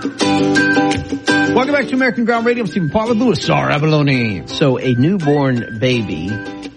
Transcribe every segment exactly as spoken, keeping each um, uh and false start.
Welcome back to American Ground Radio. I'm Stephen Paul with Louis R. Abalone. So a newborn baby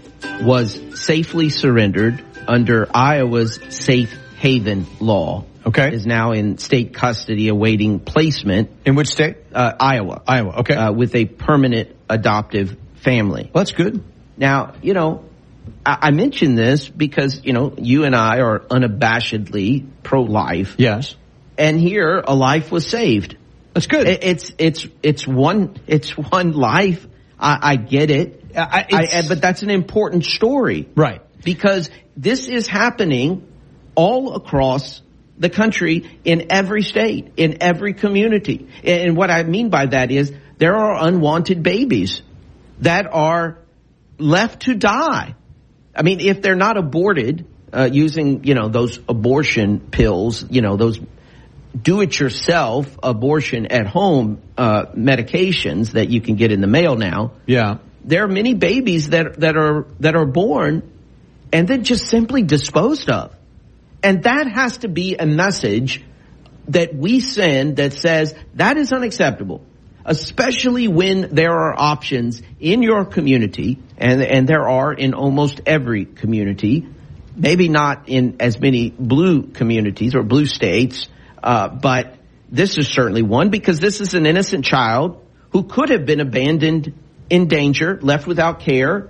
was safely surrendered under Iowa's safe haven law. Okay. Is now in state custody awaiting placement. In which state? Uh, Iowa. Iowa, okay. Uh, with a permanent adoptive family. Well, that's good. Now, you know, I, I mention this because, you know, you and I are unabashedly pro-life. Yes. And here, a life was saved. That's good. It, it's it's it's one it's one life. I, I get it. I, I, but that's an important story, right? Because this is happening all across the country, in every state, in every community. And what I mean by that is there are unwanted babies that are left to die. I mean, if they're not aborted uh, using, you know, those abortion pills, you know, those do-it-yourself abortion at home uh, medications that you can get in the mail now. Yeah, there are many babies that that are that are born and then just simply disposed of, and that has to be a message that we send that says that is unacceptable, especially when there are options in your community, and and there are in almost every community, maybe not in as many blue communities or blue states. Uh, but this is certainly one, because this is an innocent child who could have been abandoned in danger, left without care,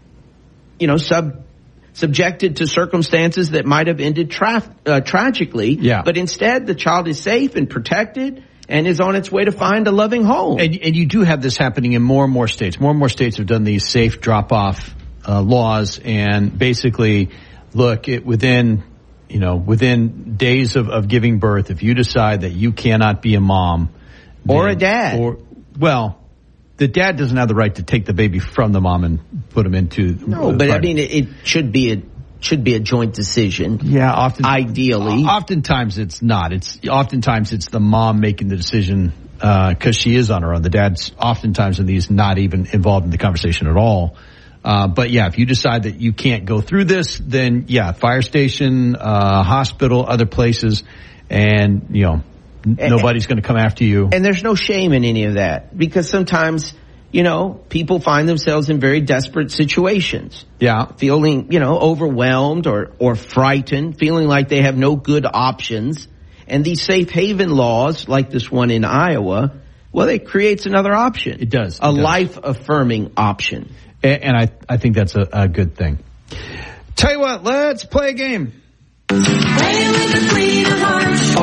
you know, sub, subjected to circumstances that might have ended tra- uh, tragically. Yeah. But instead, the child is safe and protected and is on its way to find a loving home. And, and you do have this happening in more and more states. More and more states have done these safe drop-off uh, laws, and basically, look, it, within... You know, within days of, of giving birth, if you decide that you cannot be a mom or then, a dad, or well, the dad doesn't have the right to take the baby from the mom and put him into. No, but I mean, it, it should be a should be a joint decision. Yeah, often ideally, oftentimes it's not. It's oftentimes it's the mom making the decision because uh, she is on her own. The dad's oftentimes in these not even involved in the conversation at all. Uh, but yeah, if you decide that you can't go through this, then yeah, fire station, uh, hospital, other places, and you know, n- and, nobody's going to come after you. And there's no shame in any of that, because sometimes, you know, people find themselves in very desperate situations. Yeah. Feeling, you know, overwhelmed or, or frightened, feeling like they have no good options. And these safe haven laws, like this one in Iowa, well, it creates another option. It does. It a does. life-affirming option. And I, I think that's a, a good thing. Tell you what, let's play a game. Play with the Queen of Hearts.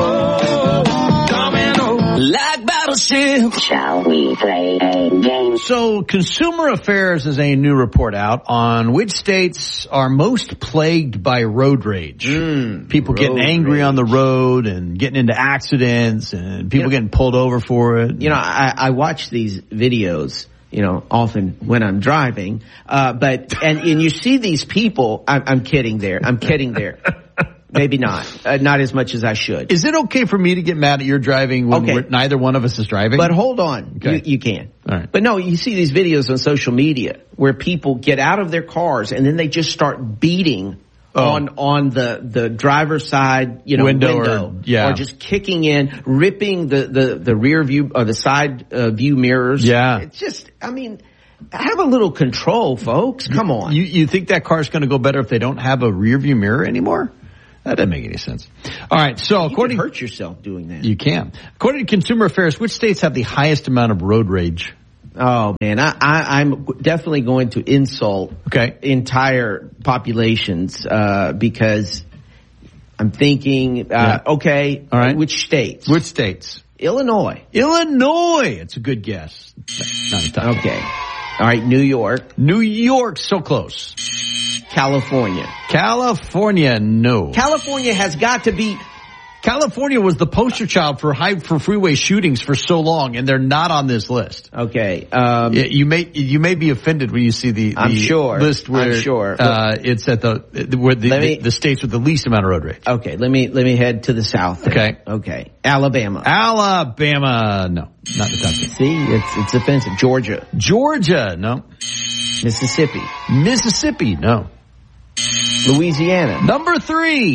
Oh, domino, like battleship. Shall we play a game? So, Consumer Affairs has a new report out on which states are most plagued by road rage. Mm, people road getting angry rage. on the road and getting into accidents and people you know, getting pulled over for it. You know, I, I watch these videos, you know, often when I'm driving, uh, but, and, and you see these people, I'm, I'm kidding there, I'm kidding there. Maybe not, uh, not as much as I should. Is it okay for me to get mad at your driving when Okay. we're, neither one of us is driving? But hold on, Okay. you, you can. All right. But no, you see these videos on social media where people get out of their cars and then they just start beating Oh. on on the the driver's side, you know, Window window, or- yeah. or just kicking in, ripping the the the rear view or the side uh, view mirrors. Yeah. It's just, I mean, have a little control, folks. Come on. You, you think that car's going to go better if they don't have a rear view mirror anymore? That doesn't make any sense. All right, so you according can hurt yourself doing that. you can. According to Consumer Affairs, which states have the highest amount of road rage? Oh man, I, I, I'm definitely going to insult Okay. entire populations uh, because I'm thinking, uh, Yeah. okay, All right. which states? Which states? Illinois. Illinois. It's a good guess. Not a tough. Okay. All right, New York, New York, so close. California. California, no. California has got to be. California was the poster child for high for freeway shootings for so long, and they're not on this list. Okay. Um, Yeah, you may you may be offended when you see the, the I'm sure. list where I'm sure. uh, it's at the where the, Let me- the the states with the least amount of road rage. Okay. Let me let me head to the south. then. Okay. Okay. Alabama. Alabama, no, not the top ten. See, it's it's offensive. Georgia, Georgia, no. Mississippi, Mississippi, no. Louisiana. Number three,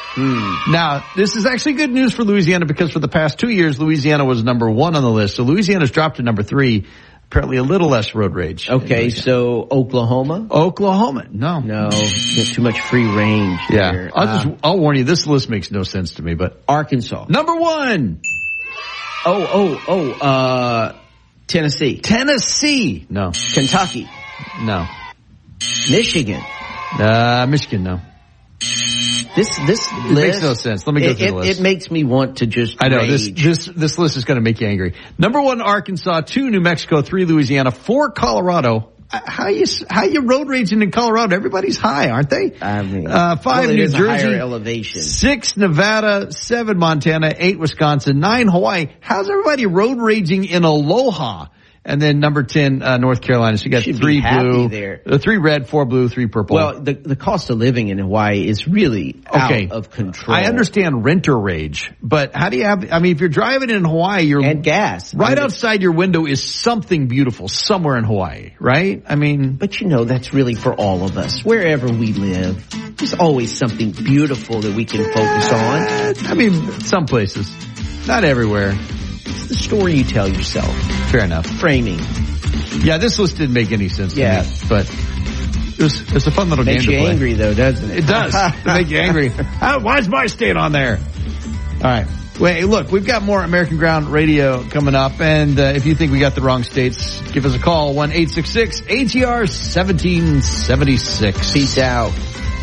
Hmm. Now, this is actually good news for Louisiana because for the past two years, Louisiana was number one on the list. So Louisiana's dropped to number three. Apparently a little less road rage. Okay, so Oklahoma? Oklahoma. No. No, too much free range Yeah. there. I'll just, Uh, I'll warn you, this list makes no sense to me, but. Arkansas. Number one. Oh, oh, oh, uh, Tennessee. Tennessee. No. Kentucky. No. Michigan. Uh, Michigan, no. This, this It list. makes no sense. Let me go it, through it, the list. It makes me want to just I know, rage. this, this, this list is going to make you angry. Number one, Arkansas. Two, New Mexico. Three, Louisiana. Four, Colorado. Uh, How you, how you road raging in Colorado? Everybody's high, aren't they? I mean, uh, five, well, it New is a Jersey. higher elevation. Six, Nevada. Seven, Montana. Eight, Wisconsin. Nine, Hawaii. How's everybody road raging in Aloha? And then number ten, uh, North Carolina. So you got Should be three happy blue, there. uh, three red, four blue, three purple. Well, the the cost of living in Hawaii is really okay. out of control. I understand renter rage, but how do you have, I mean, if you're driving in Hawaii, you're And gas. right I mean, outside your window is something beautiful somewhere in Hawaii, right? I mean, But you know, that's really for all of us. Wherever we live, there's always something beautiful that we can focus on. I mean, some places, not everywhere. It's the story you tell yourself. Fair enough. Framing. Yeah, this list didn't make any sense Yeah. to me, but it was, it's a fun little Makes game you to play. angry though, doesn't it? It does. It make you angry. Ah, why is my state on there? All right. Wait, look, we've got more American Ground Radio coming up, and uh, if you think we got the wrong states, give us a call, one eight six six A T R seventeen seventy-six. Peace out.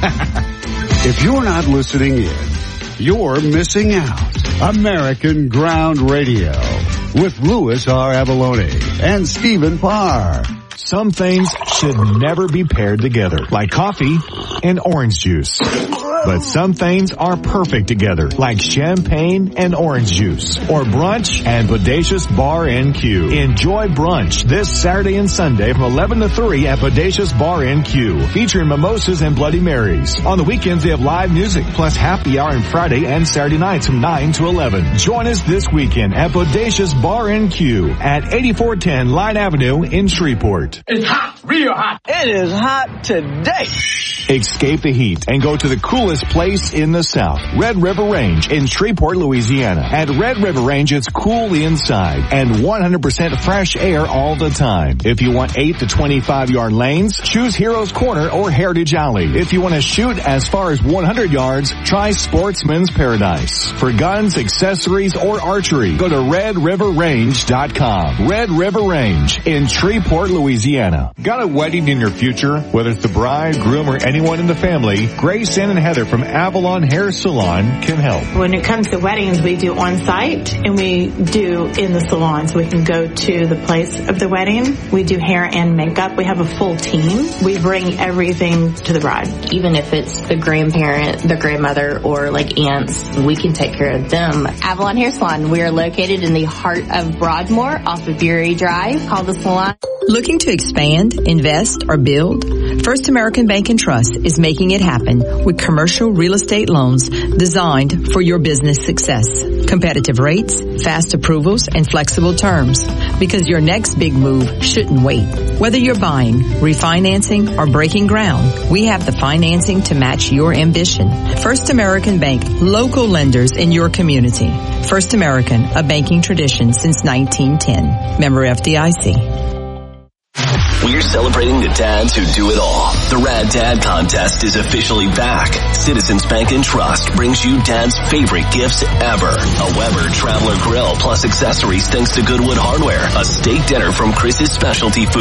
If you're not listening in, you're missing out. American Ground Radio with Louis R. Avalone and Stephen Parr. Some things should never be paired together, like coffee and orange juice. But some things are perfect together, like champagne and orange juice, or brunch and Bodacious Bar N Q. Enjoy brunch this Saturday and Sunday from eleven to three at Bodacious Bar N Q, featuring mimosas and Bloody Marys. On the weekends, they have live music, plus happy hour on Friday and Saturday nights from nine to eleven. Join us this weekend at Bodacious Bar N Q at eighty-four ten Line Avenue in Shreveport. It's hot, real hot. It is hot today. Escape the heat and go to the coolest place in the South, Red River Range in Shreveport, Louisiana. At Red River Range, it's cool inside and one hundred percent fresh air all the time. If you want eight to twenty-five yard lanes, choose Heroes Corner or Heritage Alley. If you want to shoot as far as one hundred yards, try Sportsman's Paradise. For guns, accessories, or archery, go to red river range dot com. Red River Range in Shreveport, Louisiana. Got a wedding in your future? Whether it's the bride, groom, or anyone in the family, Grayson and Heather from Avalon Hair Salon can help. When it comes to weddings, we do on-site and we do in the salon, so we can go to the place of the wedding. We do hair and makeup. We have a full team. We bring everything to the bride. Even if it's the grandparent, the grandmother, or like aunts, we can take care of them. Avalon Hair Salon. We are located in the heart of Broadmoor off of Bury Drive. Call the salon. Looking to expand, invest, or build? First American Bank and Trust is making it happen with commercial real estate loans designed for your business success. Competitive rates, fast approvals, and flexible terms. Because your next big move shouldn't wait. Whether you're buying, refinancing, or breaking ground, we have the financing to match your ambition. First American Bank, local lenders in your community. First American, a banking tradition since nineteen ten. Member F D I C. We're celebrating the dads who do it all. The Rad Dad Contest is officially back. Citizens Bank and Trust brings you Dad's favorite gifts ever. A Weber Traveler Grill plus accessories thanks to Goodwood Hardware. A steak dinner from Chris's Specialty Food.